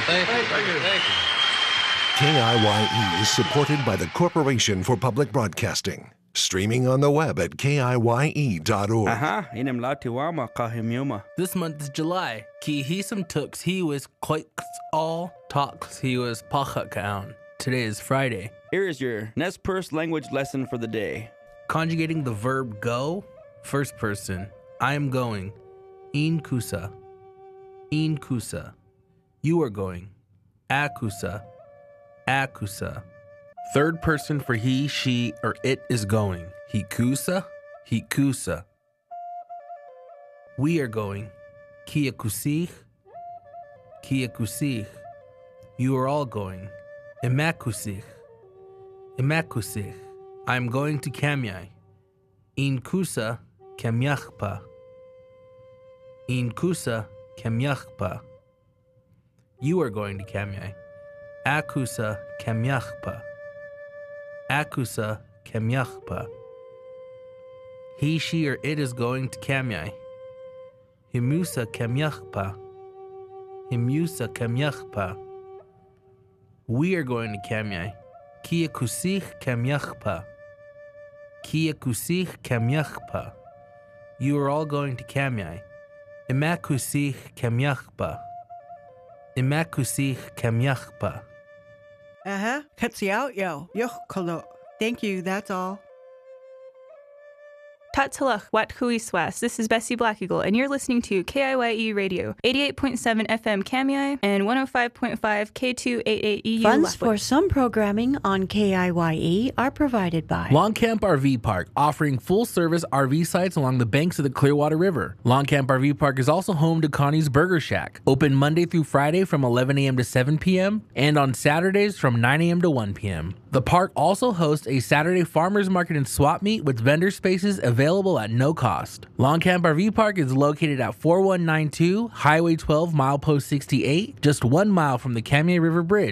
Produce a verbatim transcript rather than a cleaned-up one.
Thank you. Thank you. Thank you. K I Y E is supported by the Corporation for Public Broadcasting. Streaming on the web at K I Y E dot org. Aha, inem latiwama kahimyuma. This month is July. Ki hisam tux he was quite all talks he was pachakaun. Today is Friday. Here is your Nez Perce language lesson for the day. Conjugating the verb go, first person. I am going. In kusa. In kusa. You are going. Akusa. Akusa. Third person for he, she, or it is going. Hikusa. Hikusa. We are going. Kiakusich. Kiakusich. You are all going. Imakusich. Imakusich. I am going to Kamyai. Inkusa Kamyachpa. Inkusa Kamyachpa. You are going to Kamyai. Akusa Kamyachpa. Akusa Kamyachpa. He, she, or it is going to Kamyai. Himusa Kamyachpa. Himusa Kamyachpa. We are going to Kamyai. Kiakusich Kamyachpa. Kiakusich Kamyachpa. You are all going to Kamyai. Imakusich Kamyachpa. Imakusich Kamyachpa. Uh-huh. Katsiao yo. Yochkolo. Thank you, that's all. Tatshalach, Wat Huiswas. This is Bessie Black Eagle, and you're listening to K I Y E Radio, eighty-eight point seven F M Kamyai and one oh five point five K two eighty-eight E U. Funds for some programming on K I Y E are provided by Longcamp R V Park, offering full-service R V sites along the banks of the Clearwater River. Longcamp R V Park is also home to Connie's Burger Shack, open Monday through Friday from eleven a.m. to seven p.m. and on Saturdays from nine a.m. to one p.m. The park also hosts a Saturday farmers market and swap meet with vendor spaces available at no cost. Longcamp R V Park is located at forty-one ninety-two Highway twelve, Milepost sixty-eight, just one mile from the Kamyai River Bridge.